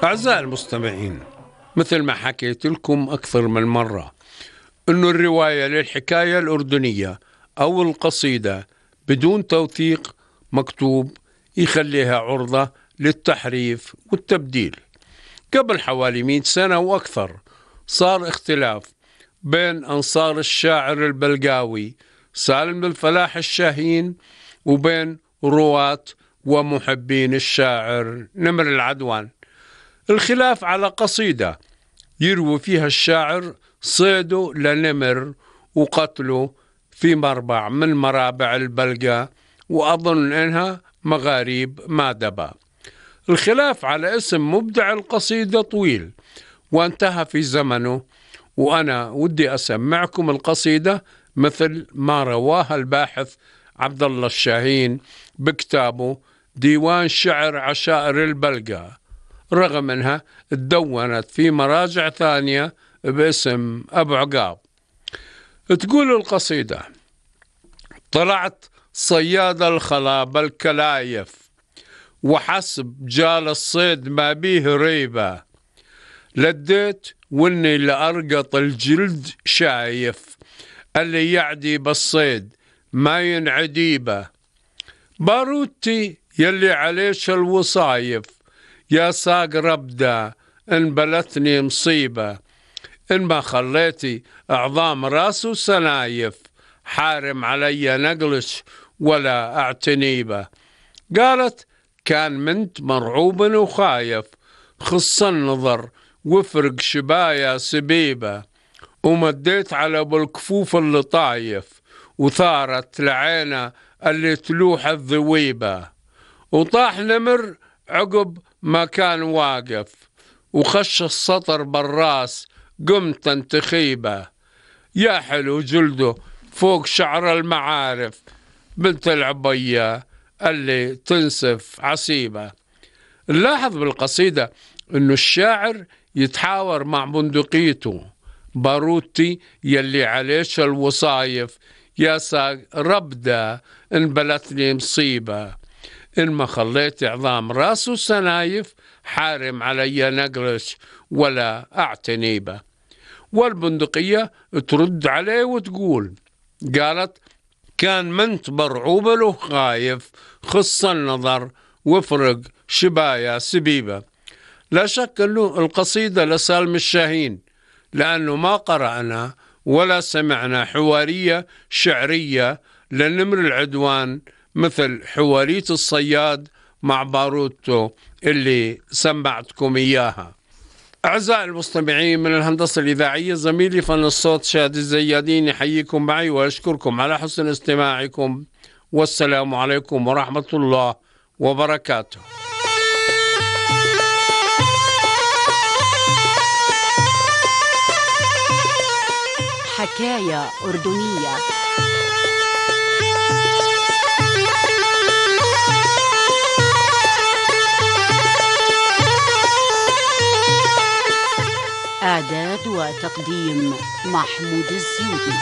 أعزائي المستمعين، مثل ما حكيت لكم أكثر من مرة أنه الرواية للحكاية الأردنية أو القصيدة بدون توثيق مكتوب يخليها عرضة للتحريف والتبديل. قبل حوالي 100 سنة وأكثر صار اختلاف بين أنصار الشاعر البلقاوي سالم بن الفلاح الشاهين وبين رواة ومحبين الشاعر نمر العدوان. الخلاف على قصيدة يروي فيها الشاعر صيده لنمر وقتله في مربع من مرابع البلقا، وأظن أنها مغاريب مادبة. الخلاف على اسم مبدع القصيدة طويل وانتهى في زمنه، وأنا ودي أسمعكم القصيدة مثل ما رواها الباحث عبد الله الشاهين بكتابه ديوان شعر عشائر البلقا، رغم أنها تدونت في مراجع ثانية باسم أبو عقاب. تقول القصيدة: طلعت صياد الخلا الكلايف، وحسب جال الصيد ما بيه ريبة، لديت واني لأرقط الجلد شايف، اللي يعدي بالصيد ما ينعديبه، باروتي يلي عليش الوصايف، يا ساق ربدا ان بلتني مصيبة، ان ما خليتي اعظام راس وسنايف، حارم علي نقلش ولا اعتنيبه. قالت: كان منت مرعوب وخايف، خص النظر وفرق شبايا سبيبه، ومديت على ابو الكفوف اللي طايف، وثارت لعينه اللي تلوح الذويبه، وطاح نمر عقب ما كان واقف، وخش السطر بالراس قمت انتخيبه، يا حلو جلده فوق شعر المعارف، بنت العبية اللي تنسف عصيبة. نلاحظ بالقصيدة انه الشاعر يتحاور مع بندقيته، باروتي يلي عليش الوصايف، يا ساق ربدا ان بلتني مصيبة، إن ما خليت عظام راس وسنايف، حارم علي نقرش ولا أعتنيبه. والبندقية ترد عليه وتقول: قالت: كان منت مرعوب له خايف، خص النظر وفرق شبايا سبيبة. لا شك أنه القصيدة لسالم الشاهين، لأنه ما قرأنا ولا سمعنا حوارية شعرية لنمر العدوان مثل حوارية الصياد مع باروتو اللي سمعتكم إياها. أعزائي المستمعين، من الهندسة الإذاعية زميلي فن الصوت شادي الزيادين يحييكم معي وأشكركم على حسن استماعكم، والسلام عليكم ورحمة الله وبركاته. حكاية أردنية. إعداد وتقديم محمود الزيودي.